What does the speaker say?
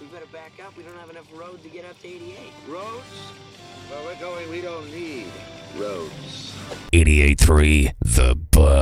We better back up. We don't have enough road to get up to 88. Roads? Where we're going, we don't need roads. 88.3 The Buzz.